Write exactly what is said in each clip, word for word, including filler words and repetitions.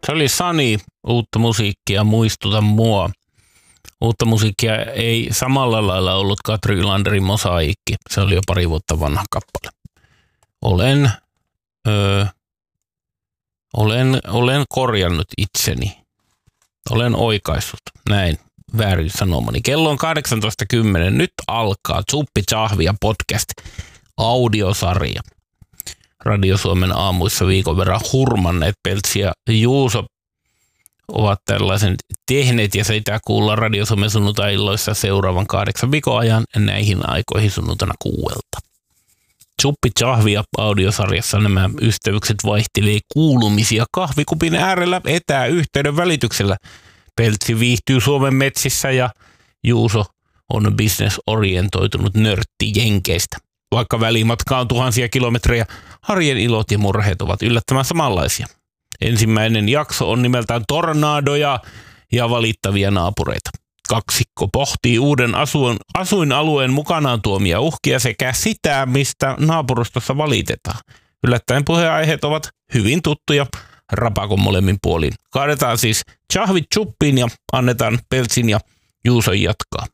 Se oli Sani, uutta musiikkia, muistuta mua. Uutta musiikkia ei samalla lailla ollut Katri Ylanderin Mosaikki. Se oli jo pari vuotta vanha kappale. Olen, öö, olen, olen korjannut itseni. Olen oikaissut näin väärin sanomani. Kello on kahdeksantoista kymmenen. Nyt alkaa Tsuppi Tsahvia podcast audiosarja. Radio Suomen aamuissa viikon verran hurmanneet Peltsi ja Juuso ovat tällaisen tehneet ja sitä kuulla Radio Suomen sunnuntai-illoissa seuraavan kahdeksan viikon ajan näihin aikoihin sunnuntaina kuuelta. Tsuppi Tsahvia audiosarjassa nämä ystävykset vaihtelee kuulumisia kahvikupin äärellä etäyhteyden välityksellä. Peltsi viihtyy Suomen metsissä ja Juuso on business-orientoitunut nörtti Jenkeistä. Vaikka välimatka on tuhansia kilometrejä, arjen ilot ja murheet ovat yllättävän samanlaisia. Ensimmäinen jakso on nimeltään Tornadoja ja valittavia naapureita. Kaksikko pohtii uuden asuin, asuinalueen mukanaan tuomia uhkia sekä sitä, mistä naapurustossa valitetaan. Yllättäen puheenaiheet ovat hyvin tuttuja rapakon molemmin puolin. Kaadetaan siis tsahvit tsuppiin ja annetaan Peltsin ja Juuson jatkaa.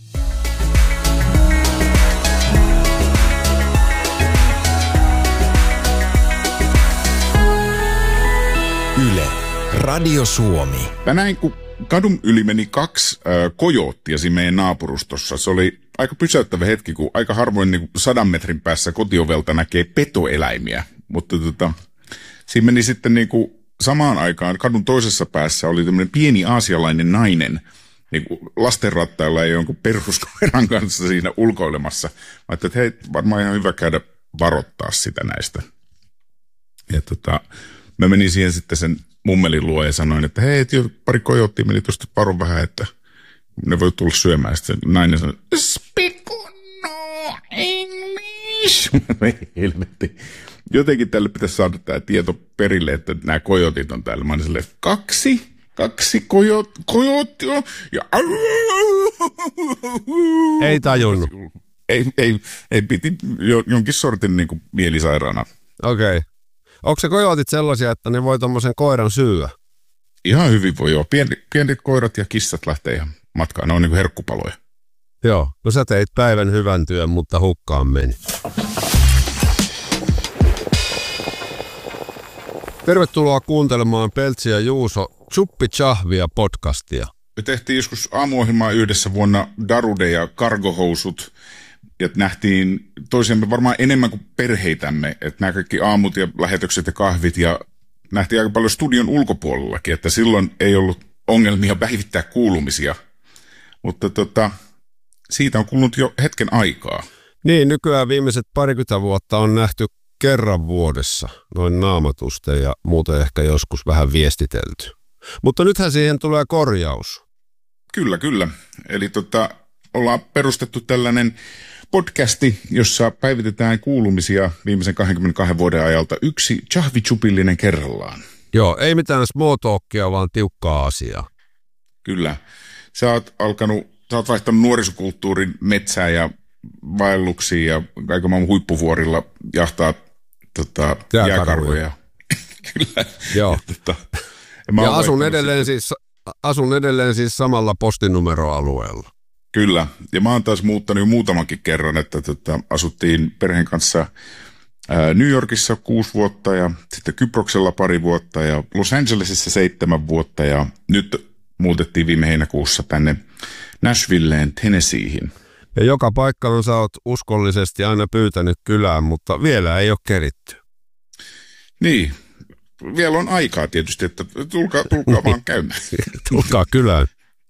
Yle, Radio Suomi. Tänään kun kadun yli meni kaksi äh, kojoottia siinä meidän naapurustossa, se oli aika pysäyttävä hetki, kun aika harvoin niin kuin sadan metrin päässä kotiovelta näkee petoeläimiä. Mutta tota, siinä meni sitten niin kuin samaan aikaan kadun toisessa päässä oli tämmöinen pieni aasialainen nainen, niin kuin lastenrattailla ja jonkun peruskoiran kanssa siinä ulkoilemassa. Mä ajattelin, että hei, varmaan ihan hyvä käydä varoittaa sitä näistä. Ja tota, mä menin siihen sitten sen mummelin luo ja sanoin, että hei, pari kojoottia meni tuosta varo vähän, että ne voi tulla syömään. Sitten nainen sanoi, speak no English. Helvetti. Jotenkin tälle pitäisi saada tämä tieto perille, että nämä kojotit on täällä. Mä olin silleen, kaksi, kaksi kojot, kojottia ja ei tajunnut. Ei, ei, ei piti jonkin sortin niin kuin mielisairaana. Okei. Okay. Onko se kojotit sellaisia, että ne voi tommosen koiran syyä? Ihan hyvin voi joo. Pienet, pienet koirat ja kissat lähtee ihan matkaan. Ne on niin kuin herkkupaloja. Joo. No sä teit päivän hyvän työn, mutta hukkaan meni. Tervetuloa kuuntelemaan Peltsi ja Juuso Tsuppi Tsahvia podcastia. Me tehtiin joskus aamuohjelmaa yhdessä vuonna Darude ja Kargohousut. Ja nähtiin toisiamme varmaan enemmän kuin perheitämme, että nämä kaikki aamut ja lähetykset ja kahvit ja nähtiin aika paljon studion ulkopuolellakin, että silloin ei ollut ongelmia päivittää kuulumisia, mutta tota, siitä on kulunut jo hetken aikaa. Niin, nykyään viimeiset parikymmentä vuotta on nähty kerran vuodessa, noin naamatusten ja muuten ehkä joskus vähän viestitelty. Mutta nythän siihen tulee korjaus. Kyllä, kyllä. Eli tota, ollaan perustettu tällainen podcasti, jossa päivitetään kuulumisia viimeisen kaksikymmentäkaksi vuoden ajalta yksi tsahvitsupillinen kerrallaan. Joo, ei mitään small talkia, vaan tiukkaa asiaa. Kyllä. Sä oot alkanut, sä oot vaihtanut nuorisokulttuurin metsää ja vaelluksia ja aika maailman huippuvuorilla jahtaa tota, jääkarvoja. Kyllä. Joo. Ja, tota, ja, ja asun, edelleen siis, asun edelleen siis samalla postinumeroalueella. Kyllä, ja mä oon taas muuttanut jo muutamankin kerran, että tota, asuttiin perheen kanssa ää, New Yorkissa kuusi vuotta ja sitten Kyproksella pari vuotta ja Los Angelesissa seitsemän vuotta ja nyt muutettiin viime heinäkuussa tänne Nashvilleen, Tennesseeihin. Ja joka paikkaan sä oot uskollisesti aina pyytänyt kylään, mutta vielä ei ole keritty. Niin, vielä on aikaa tietysti, että tulkaa, tulkaa vaan käymään. Tulkaa kylään.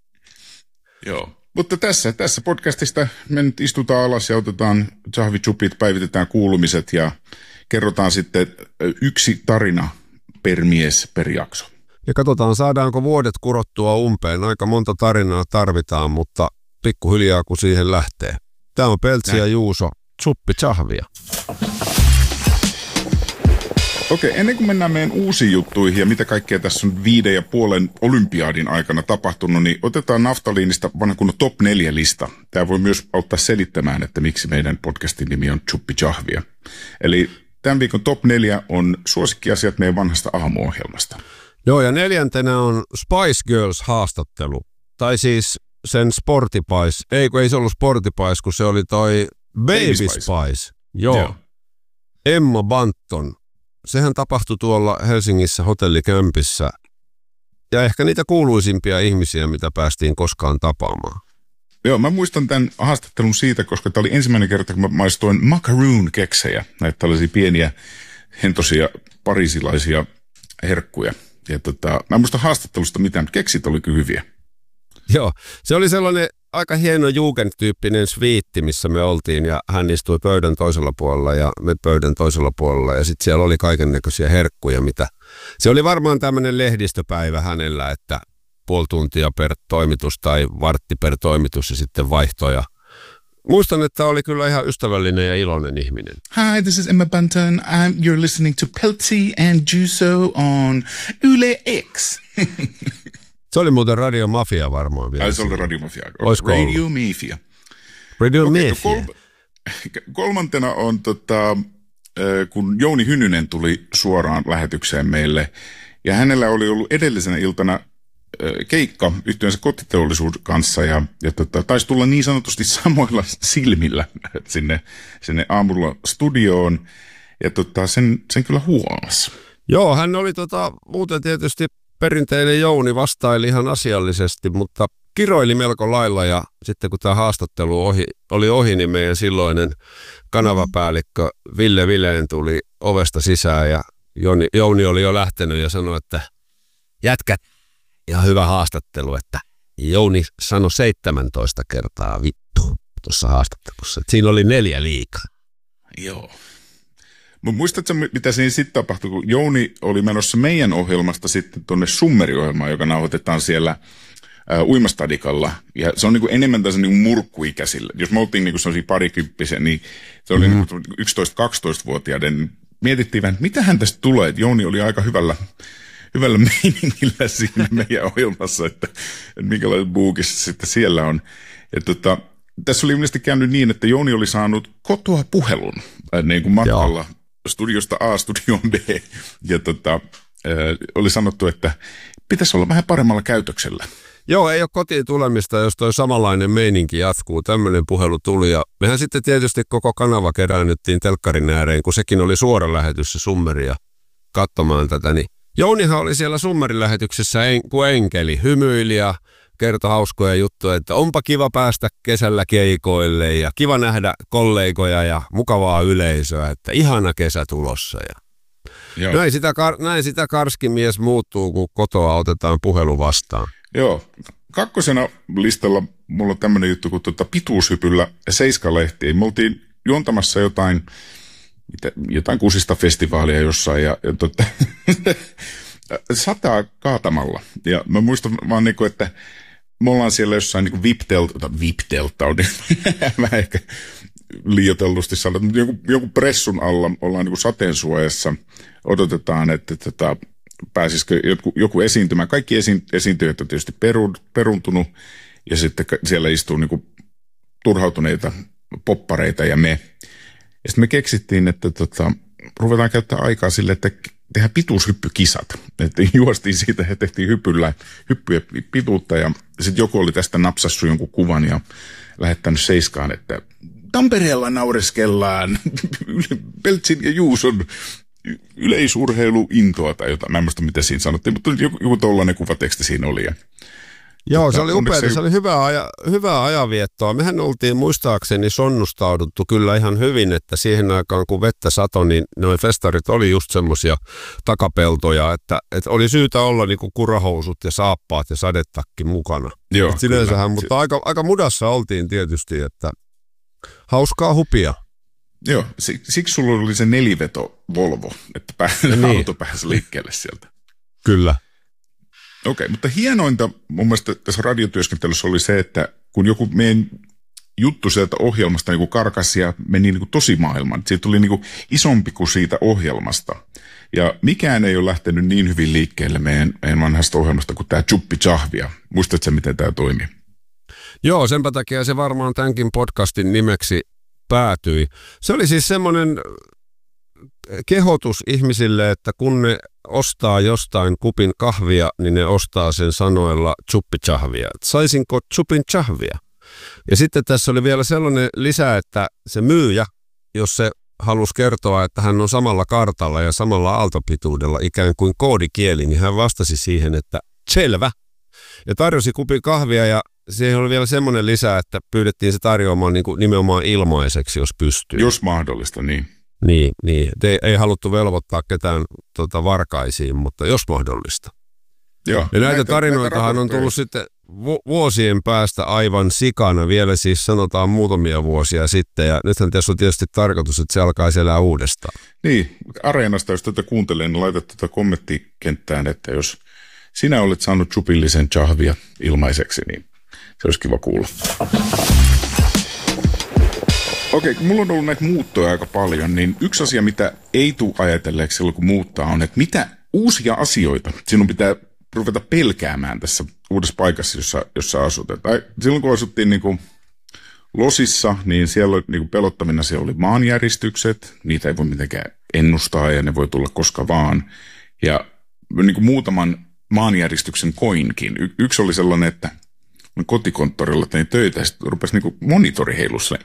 Joo. Mutta tässä, tässä podcastista me nyt istutaan alas ja otetaan tsahvitsupit, päivitetään kuulumiset ja kerrotaan sitten yksi tarina per mies per jakso. Ja katsotaan, saadaanko vuodet kurottua umpeen. Aika monta tarinaa tarvitaan, mutta pikkuhiljaa kun siihen lähtee. Tämä on Peltsi ja Juuso, Tsuppi Tsahvia. Okei, ennen kuin mennään meidän uusiin juttuihin ja mitä kaikkea tässä on viiden ja puolen olympiadin aikana tapahtunut, niin otetaan naftaliinista vanha kunnon top neljä lista. Tämä voi myös auttaa selittämään, että miksi meidän podcastin nimi on Tsuppi Tsahvia. Eli tämän viikon top neljä on suosikkiasiat meidän vanhasta aamuohjelmasta. Joo, ja neljäntenä on Spice Girls-haastattelu. Tai siis sen Sportipais. Ei, kun ei se ollut Sportipais, kun se oli toi Baby, Baby Spice. Spice. Joo. Joo. Emma Banton. Sehän tapahtui tuolla Helsingissä hotellikämpissä. Ja ehkä niitä kuuluisimpia ihmisiä, mitä päästiin koskaan tapaamaan. Joo, mä muistan tämän haastattelun siitä, koska tämä oli ensimmäinen kerta, kun mä maistoin macaroon-keksejä. Näitä tällaisia pieniä, hentosia, parisilaisia herkkuja. Ja tota, mä en muista haastattelusta mitään, mutta keksit oli kyllä hyviä. Joo, se oli sellainen aika hieno Jugend-tyyppinen sviitti, missä me oltiin, ja hän istui pöydän toisella puolella ja me pöydän toisella puolella, ja sitten siellä oli kaikennäköisiä herkkuja, mitä... Se oli varmaan tämmöinen lehdistöpäivä hänellä, että puoli tuntia per toimitus tai vartti per toimitus ja sitten vaihtoja. Muistan, että oli kyllä ihan ystävällinen ja iloinen ihminen. Hi, this is Emma Banton. I'm, you're listening to Peltsi and Juuso on Yle X. Se oli muuten Radio Mafia varmaan vielä. Ai, se oli Radio Mafia. Olisiko Radio ollut? Mafia. Radio okay, Mafia. Kol- kolmantena on, tota, kun Jouni Hynynen tuli suoraan lähetykseen meille, ja hänellä oli ollut edellisenä iltana keikka yhtiönsä Kotiteollisuuden kanssa, ja, ja tota, taisi tulla niin sanotusti samoilla silmillä sinne, sinne aamulla studioon, ja tota, sen, sen kyllä huomasi. Joo, hän oli tota, muuten tietysti perinteinen Jouni, vastaili ihan asiallisesti, mutta kiroili melko lailla, ja sitten kun tämä haastattelu ohi, oli ohi, niin meidän silloinen kanavapäällikkö Ville Vileen tuli ovesta sisään, ja Jouni, Jouni oli jo lähtenyt ja sanoi, että jätkät, ihan hyvä haastattelu, että Jouni sanoi seitsemäntoista kertaa vittu tuossa haastattelussa, että siinä oli neljä liikaa. Joo. Mutta muistatko, mitä siinä sitten tapahtui, kun Jouni oli menossa meidän ohjelmasta sitten tuonne Summeri-ohjelmaan, joka nauhoitetaan siellä ää, Uimastadikalla. Ja se on niinku enemmän tässä niinku murkkuikäisillä. Jos me oltiin niinku sellaisia parikymppisiä, niin se oli mm-hmm. niinku yksitoista-kaksitoista-vuotiaiden. Mietittiin vähän, että mitähän tästä tulee, että Jouni oli aika hyvällä, hyvällä meiningillä siinä meidän ohjelmassa, että, että minkälainen buukissa sitten siellä on. Ja tota, tässä oli ilmeisesti käynyt niin, että Jouni oli saanut kotoa puhelun ää, niin kuin matkalla. Joo. Studiosta A studioon B, ja tota, äh, oli sanottu, että pitäisi olla vähän paremmalla käytöksellä. Joo, ei ole kotiin tulemista, jos toi samanlainen meininki jatkuu. Tämmöinen puhelu tuli, ja mehän sitten tietysti koko kanava keräännyttiin telkkarin ääreen, kun sekin oli suora lähetys se Summeria katsomaan tätä. Niin Jounihan oli siellä Summerin lähetyksessä en, kuin enkeli, hymyili ja kertoi hauskoja juttuja, että onpa kiva päästä kesällä keikoille ja kiva nähdä kollegoja ja mukavaa yleisöä, että ihana kesä tulossa. Ja näin, sitä, näin sitä karski mies muuttuu, kun kotoa otetaan puhelu vastaan. Joo. Kakkosena listalla mulla on tämmöinen juttu, kun tuota pituushypyllä Seiska-lehti. Me oltiin juontamassa jotain, jotain kusista festivaalia jossain ja, ja tuota, sataa kaatamalla. Ja mä muistan vaan niin kuin, että me ollaan siellä jossain niin viptelta, viptelta on vähän ehkä liioitellusti sanottu, mutta joku, joku pressun alla ollaan niin sateensuojassa, odotetaan, että tota, pääsisikö joku, joku esiintymään. Kaikki esi, esiintyjät on tietysti peru, peruntunut, ja sitten siellä istuu niin kuin turhautuneita poppareita ja me. Ja sitten me keksittiin, että tota, ruvetaan käyttää aikaa sille, että tehdään pituushyppykisat. Että juostiin siitä ja tehtiin hyppyllä, hyppyjä pituutta, ja sitten joku oli tästä napsassu jonkun kuvan ja lähettänyt Seiskaan, että Tampereella naureskellaan Peltsin ja Juuson yleisurheiluintoa tai jotain. Mä en muista, mitä siinä sanottiin, mutta joku, joku tollainen kuvateksti siinä oli. Ja joo, tota, se oli upea. Se... se oli hyvää, aja, hyvää ajanviettoa. Mehän oltiin muistaakseni sonnustauduttu kyllä ihan hyvin, että siihen aikaan kun vettä satoi, niin nuo festarit oli just semmoisia takapeltoja, että, että oli syytä olla niinku kurahousut ja saappaat ja sadetakki mukana. Joo, sinänsähän, mutta aika, aika mudassa oltiin tietysti, että hauskaa hupia. Joo, siksi sulla oli se neliveto Volvo, että pää, niin. auto pääsi liikkeelle sieltä. Kyllä. Okei, okay, mutta hienointa mun mielestä tässä radiotyöskentelyssä oli se, että kun joku meidän juttu sieltä ohjelmasta niin kuin karkasi ja meni niin kuin tosimaailmaan, siitä tuli niin kuin isompi kuin siitä ohjelmasta. Ja mikään ei ole lähtenyt niin hyvin liikkeelle meidän, meidän vanhasta ohjelmasta kuin tämä Chuppi Chahvia. Muistatko miten tämä toimii? Joo, senpä takia se varmaan tämänkin podcastin nimeksi päätyi. Se oli siis semmoinen kehotus ihmisille, että kun ne ostaa jostain kupin kahvia, niin ne ostaa sen sanoilla chuppichahvia. Saisinko chupin chahvia? Ja sitten tässä oli vielä sellainen lisä, että se myyjä, jos se halusi kertoa, että hän on samalla kartalla ja samalla aaltopituudella ikään kuin koodikieli, niin hän vastasi siihen, että selvä. Ja tarjosi kupin kahvia ja siihen oli vielä semmoinen lisä, että pyydettiin se tarjoamaan niin kuin nimenomaan ilmaiseksi, jos pystyy. Jos mahdollista, niin. Niin, niin. Ei, ei haluttu velvoittaa ketään tota, varkaisiin, mutta jos mahdollista. Joo, ja näitä, näitä tarinoitahan näitä on tullut sitten vuosien päästä aivan sikana, vielä siis sanotaan muutamia vuosia sitten, ja nythän tässä on tietysti tarkoitus, että se alkaisi elää uudestaan. Niin, Areenasta, jos tätä kuuntelee, niin laita tätä kommenttikenttään, että jos sinä olet saanut chupillisen chahvia ilmaiseksi, niin se olisi kiva kuulla. Okei, kun mulla on ollut näitä muuttoja aika paljon, niin yksi asia, mitä ei tule ajatelleeksi silloin, kun muuttaa, on, että mitä uusia asioita sinun pitää ruveta pelkäämään tässä uudessa paikassa, jossa, jossa asut. Tai silloin, kun asuttiin niin kuin Losissa, niin siellä oli, niin kuin pelottamina siellä oli maanjäristykset. Niitä ei voi mitenkään ennustaa ja ne voi tulla koska vaan. Ja niin kuin muutaman maanjäristyksen koinkin. Y- yksi oli sellainen, että kotikonttorilla tein töitä ja sitten rupesi niin kuin monitori heilussa.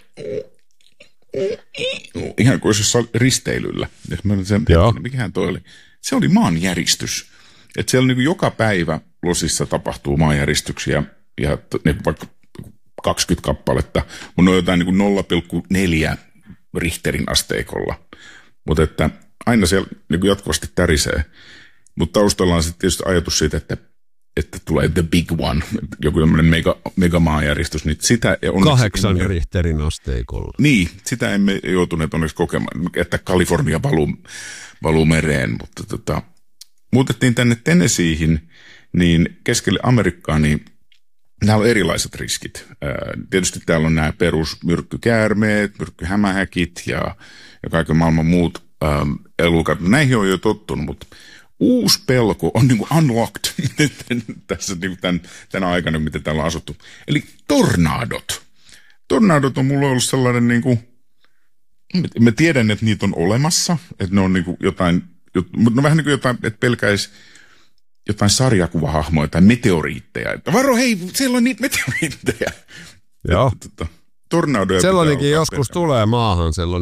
Ihan kuin jossain risteilyllä. Ja mä olin sen, että mikähän toi oli. Se oli maanjäristys. Että siellä niin kuin joka päivä Losissa tapahtuu maanjäristyksiä ja ne vaikka kaksikymmentä kappaletta, mutta ne on jotain niin kuin nolla pilkku neljä Richterin asteikolla. Mutta että aina siellä niin kuin jatkuvasti tärisee. Mutta taustalla on sitten tietysti ajatus siitä, että, että tulee the big one, joku tämmöinen mega, megamaanjäristys. Niin sitä Kahdeksan emme, Richterin asteikolla. Niin, sitä emme joutuneet onneksi kokemaan, että Kalifornia valuu, valuu mereen, mutta tota, muutettiin tänne Tennesseeihin, niin keskelle Amerikkaa, niin nämä on erilaiset riskit. Tietysti täällä on nämä perusmyrkkykäärmeet, myrkkyhämähäkit ja, ja kaiken maailman muut ähm, elukat. Näihin on jo tottunut, mutta uusi pelko on niin kuin unlocked tässä niin kuin tämän, tänä aikana, mitä täällä on asuttu. Eli tornadot. Tornadot on mulla ollut sellainen, niin kuin, mä tiedän, että niitä on olemassa, että ne on niin kuin jotain, mutta ne on vähän niin kuin jotain, että pelkäisi jotain sarjakuvahahmoja tai meteoriitteja. Että varo, hei, siellä on niitä meteoriitteja. Joo. Tornadoja. Sellainenkin joskus pelkää. Tulee maahan sellainen.